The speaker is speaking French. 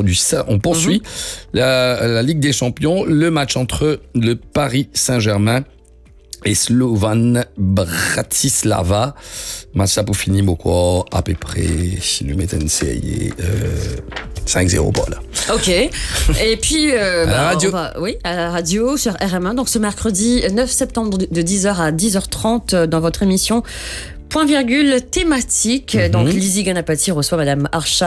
On poursuit la Ligue des Champions, le match entre le Paris Saint-Germain et Slovan Bratislava. Match ça pour finir beaucoup à peu près si nous mettons une série 5-0 pas là. Ok. Et puis à la radio. À la radio sur RM1. Donc ce mercredi 9 septembre de 10h à 10h30 dans votre émission Point virgule thématique. Donc Lizzie Ganapati reçoit Madame Archa